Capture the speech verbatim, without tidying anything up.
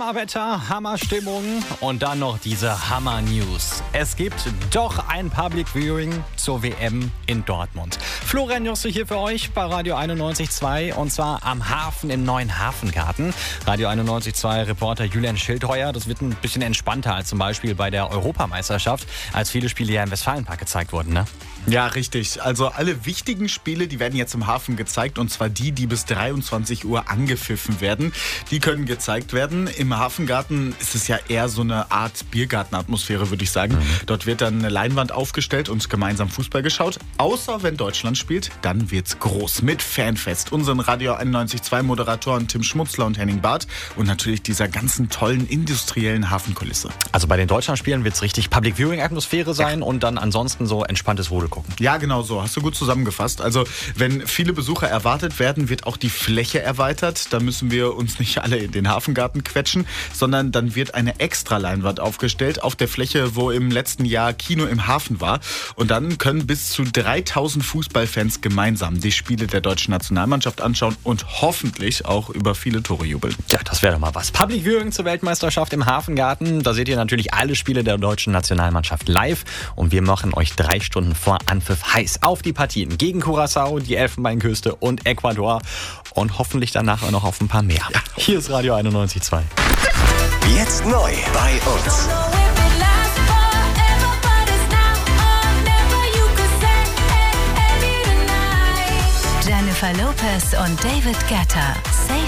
Hammerwetter, Hammerstimmung und dann noch diese Hammer-News. Es gibt doch ein Public Viewing zur W M in Dortmund. Florian Josse hier für euch bei Radio einundneunzig Komma zwei und zwar am Hafen im neuen Hafengarten. Radio einundneunzig Komma zwei Reporter Julian Schildheuer. Das wird ein bisschen entspannter als zum Beispiel bei der Europameisterschaft, als viele Spiele ja im Westfalenpark gezeigt wurden, ne? Ja, richtig. Also alle wichtigen Spiele, die werden jetzt im Hafen gezeigt und zwar die, die bis dreiundzwanzig Uhr angepfiffen werden. Die können gezeigt werden. Im Hafengarten ist es ja eher so eine Art Biergartenatmosphäre, würde ich sagen. Mhm. Dort wird dann eine Leinwand aufgestellt und gemeinsam Fußball geschaut. Außer wenn Deutschland spielt, dann wird's groß mit Fanfest. Unseren Radio einundneunzig Komma zwei Moderatoren Tim Schmutzler und Henning Barth und natürlich dieser ganzen tollen industriellen Hafenkulisse. Also bei den Deutschlandspielen wird's richtig Public Viewing Atmosphäre sein, ja. Und dann ansonsten so entspanntes Rudel gucken. Ja, genau so. Hast du gut zusammengefasst. Also wenn viele Besucher erwartet werden, wird auch die Fläche erweitert. Da müssen wir uns nicht alle in den Hafengarten quetschen, sondern dann wird eine Extra-Leinwand aufgestellt auf der Fläche, wo im letzten Jahr Kino im Hafen war. Und dann können bis zu dreitausend Fußballfans gemeinsam die Spiele der deutschen Nationalmannschaft anschauen und hoffentlich auch über viele Tore jubeln. Ja, das wäre doch mal was. Public Viewing zur Weltmeisterschaft im Hafengarten. Da seht ihr natürlich alle Spiele der deutschen Nationalmannschaft live. Und wir machen euch drei Stunden vor Anpfiff heiß auf die Partien gegen Curaçao, die Elfenbeinküste und Ecuador und hoffentlich danach auch noch auf ein paar mehr. Ja. Hier ist Radio einundneunzig Komma zwei. Jetzt neu bei uns. Jennifer Lopez und David Guetta.